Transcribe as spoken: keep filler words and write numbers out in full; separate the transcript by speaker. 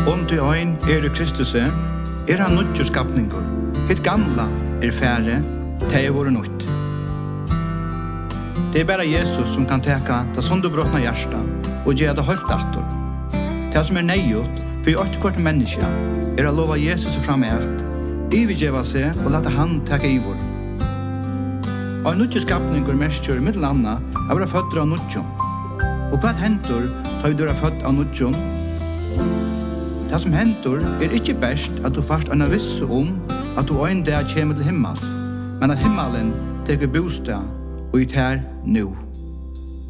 Speaker 1: Om du ein er i Kristus, er han nødgjør skapninger. Hitt gamla er færre, det er våre nødt. Det er bare Jesus som kan teka det sonderbrotna hjärsta og gjøre det holdt atter. Det som er nøyot for i åttekvart menneske er å lova Jesus fram i ert, ivigjeva seg og lata han teka ivor. Og en nødgjør skapninger merskjør i middelandet er å være født av nødgjør. Og hva hentur tar vi du er født av nødgjør? Det som hentur er ikke best at du først er viss om at du en dag kommer til himmels, men at himmelen teker bostad og i tær nu.